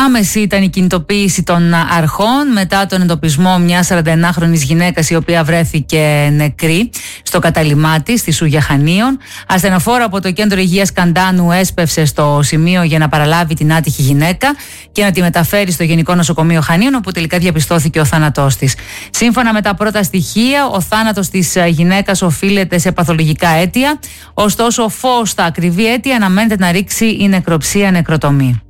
Άμεση ήταν η κινητοποίηση των αρχών μετά τον εντοπισμό μιας 41χρονης γυναίκας η οποία βρέθηκε νεκρή στο καταλυμά της στη Σούγια Χανίων. Ασθενοφόρο από το Κέντρο Υγείας Καντάνου έσπευσε στο σημείο για να παραλάβει την άτυχη γυναίκα και να τη μεταφέρει στο Γενικό Νοσοκομείο Χανίων, όπου τελικά διαπιστώθηκε ο θάνατός της. Σύμφωνα με τα πρώτα στοιχεία, ο θάνατος της γυναίκας οφείλεται σε παθολογικά αίτια, ωστόσο φως στα ακριβή αίτια αναμένεται να ρίξει η νεκροψία νεκροτομή.